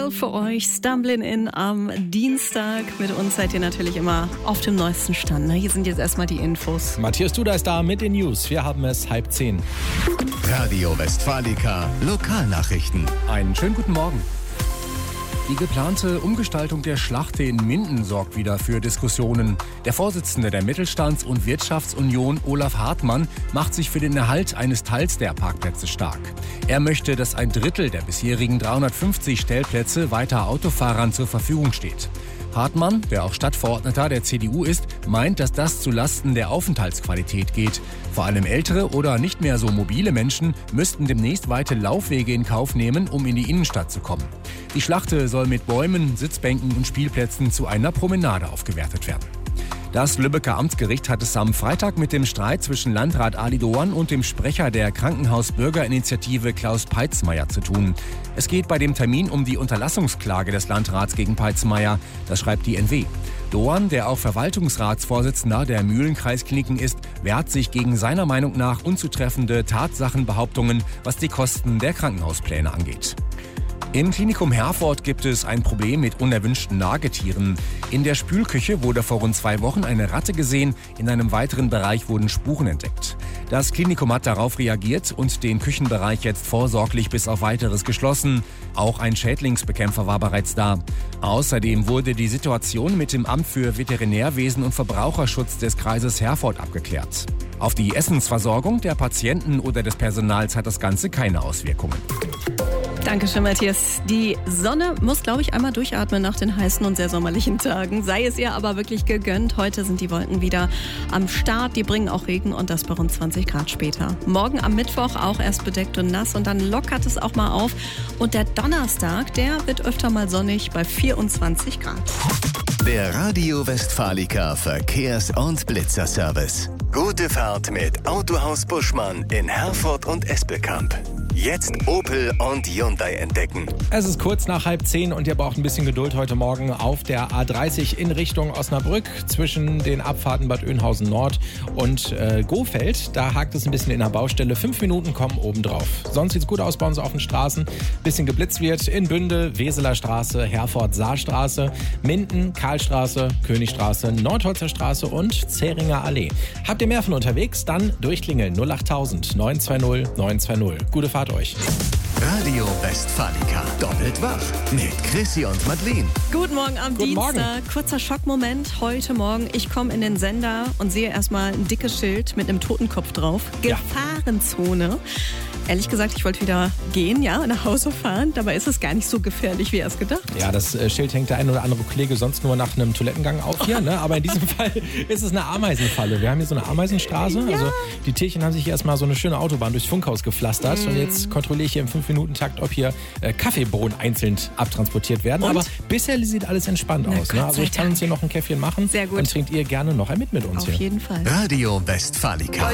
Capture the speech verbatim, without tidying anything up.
Carol für euch, Stumbling In am Dienstag. Mit uns seid ihr natürlich immer auf dem neuesten Stand. Hier sind jetzt erstmal die Infos. Matthias Duda ist da mit den News. Wir haben es halb zehn. Radio Westfalica, Lokalnachrichten. Einen schönen guten Morgen. Die geplante Umgestaltung der Schlachte in Minden sorgt wieder für Diskussionen. Der Vorsitzende der Mittelstands- und Wirtschaftsunion, Olaf Hartmann, macht sich für den Erhalt eines Teils der Parkplätze stark. Er möchte, dass ein Drittel der bisherigen dreihundertfünfzig Stellplätze weiter Autofahrern zur Verfügung steht. Hartmann, der auch Stadtverordneter der C D U ist, meint, dass das zulasten der Aufenthaltsqualität geht. Vor allem ältere oder nicht mehr so mobile Menschen müssten demnächst weite Laufwege in Kauf nehmen, um in die Innenstadt zu kommen. Die Schlachte soll mit Bäumen, Sitzbänken und Spielplätzen zu einer Promenade aufgewertet werden. Das Lübecker Amtsgericht hat es am Freitag mit dem Streit zwischen Landrat Ali Doan und dem Sprecher der Krankenhaus-Bürgerinitiative Klaus Peitzmeier zu tun. Es geht bei dem Termin um die Unterlassungsklage des Landrats gegen Peitzmeier. Das schreibt die N W. Doan, der auch Verwaltungsratsvorsitzender der Mühlenkreiskliniken ist, wehrt sich gegen seiner Meinung nach unzutreffende Tatsachenbehauptungen, was die Kosten der Krankenhauspläne angeht. Im Klinikum Herford gibt es ein Problem mit unerwünschten Nagetieren. In der Spülküche wurde vor rund zwei Wochen eine Ratte gesehen. In einem weiteren Bereich wurden Spuren entdeckt. Das Klinikum hat darauf reagiert und den Küchenbereich jetzt vorsorglich bis auf Weiteres geschlossen. Auch ein Schädlingsbekämpfer war bereits da. Außerdem wurde die Situation mit dem Amt für Veterinärwesen und Verbraucherschutz des Kreises Herford abgeklärt. Auf die Essensversorgung der Patienten oder des Personals hat das Ganze keine Auswirkungen. Dankeschön, Matthias. Die Sonne muss, glaube ich, einmal durchatmen nach den heißen und sehr sommerlichen Tagen. Sei es ihr aber wirklich gegönnt. Heute sind die Wolken wieder am Start. Die bringen auch Regen und das bei rund zwanzig Grad später. Morgen am Mittwoch auch erst bedeckt und nass und dann lockert es auch mal auf. Und der Donnerstag, der wird öfter mal sonnig bei vierundzwanzig Grad. Der Radio Westfalica Verkehrs- und Blitzerservice. Gute Fahrt mit Autohaus Buschmann in Herford und Espelkamp. Jetzt Opel und Hyundai entdecken. Es ist kurz nach halb zehn und ihr braucht ein bisschen Geduld heute Morgen auf der A dreißig in Richtung Osnabrück zwischen den Abfahrten Bad Oeynhausen Nord und äh, Gohfeld. Da hakt es ein bisschen in der Baustelle. Fünf Minuten kommen obendrauf. Sonst sieht es gut aus bei uns auf den Straßen. Bisschen geblitzt wird in Bünde, Weseler Straße, Herford, Saarstraße, Minden, Karlstraße, Königstraße, Nordholzer Straße und Zähringer Allee. Habt ihr mehr von unterwegs? Dann durchklingeln null acht tausend neun zwei null neun zwei null. Gute Fahrt euch. Radio Westfalica. Doppelt wach mit Chrissy und Madeleine. Guten Morgen am Guten Dienstag. Morgen. Kurzer Schockmoment heute Morgen. Ich komme in den Sender und sehe erstmal ein dickes Schild mit einem Totenkopf drauf. Ja. Gefahrenzone. Ehrlich gesagt, ich wollte wieder gehen, ja, nach Hause fahren. Dabei ist es gar nicht so gefährlich, wie erst gedacht. Ja, das äh, Schild hängt der ein oder andere Kollege sonst nur nach einem Toilettengang auf hier, ne? Aber in diesem Fall ist es eine Ameisenfalle. Wir haben hier so eine Ameisenstraße. Ja. Also die Tierchen haben sich hier erstmal so eine schöne Autobahn durchs Funkhaus gepflastert. Mm. Und jetzt kontrolliere ich hier im fünf Minuten Takt, ob hier äh, Kaffeebohnen einzeln abtransportiert werden. Und? Aber bisher sieht alles entspannt Na, aus. Gott Ne? Also sei ich kann Dank. uns hier noch ein Käffchen machen. Sehr gut. Und trinkt ihr gerne noch ein mit mit uns Auf hier. jeden Fall. Radio Westfalica.